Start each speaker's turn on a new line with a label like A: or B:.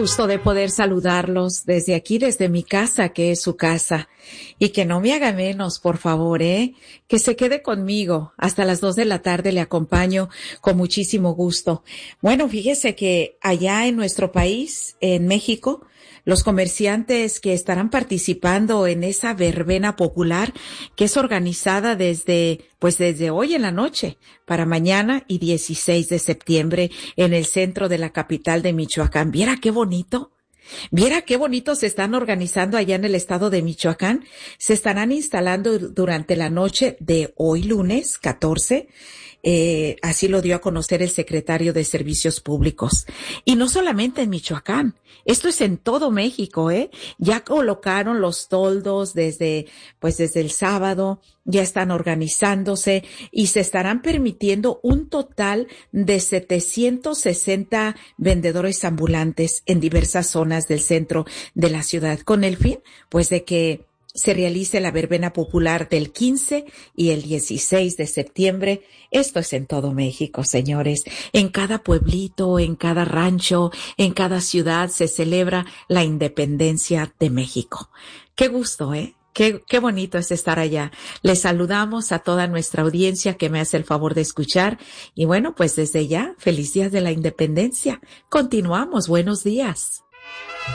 A: gusto de poder saludarlos desde aquí, desde mi casa, que es su casa. Y que no me haga menos, por favor, ¿eh? Que se quede conmigo. Hasta las 2 de la tarde le acompaño con muchísimo gusto. Bueno, fíjese que allá en nuestro país, en México, los comerciantes que estarán participando en esa verbena popular que es organizada desde hoy en la noche para mañana y 16 de septiembre en el centro de la capital de Michoacán. ¿Viera qué bonito? Viera qué bonito se están organizando allá en el estado de Michoacán. Se estarán instalando durante la noche de hoy lunes 14. Así lo dio a conocer el secretario de Servicios Públicos. Y no solamente en Michoacán, esto es en todo México, Ya colocaron los toldos desde el sábado, ya están organizándose y se estarán permitiendo un total de 760 vendedores ambulantes en diversas zonas del centro de la ciudad, con el fin, de que se realice la verbena popular del 15 y el 16 de septiembre. Esto es en todo México, señores. En cada pueblito, en cada rancho, en cada ciudad se celebra la independencia de México. Qué gusto, ¿eh? Qué bonito es estar allá. Les saludamos a toda nuestra audiencia que me hace el favor de escuchar. Y bueno, desde ya, feliz día de la independencia. Continuamos. Buenos días.